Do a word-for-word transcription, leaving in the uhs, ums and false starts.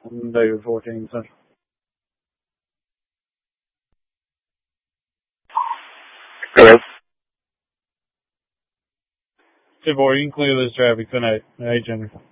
I'm David fourteen Central. Hello? Hey, boy, you can clear this traffic tonight. Hey, Jennifer.